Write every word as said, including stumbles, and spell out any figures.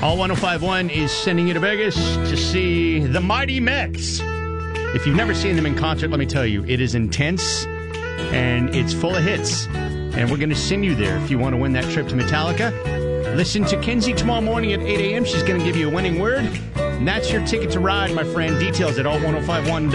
All one oh five one is sending you to Vegas to see the Mighty Mets. If you've never seen them in concert, let me tell you, it is intense and it's full of hits. And we're going to send you there if you want to win that trip to Metallica. Listen to Kinsey tomorrow morning at eight a.m. She's going to give you a winning word. And that's your ticket to ride, my friend. Details at all ten fifty-one.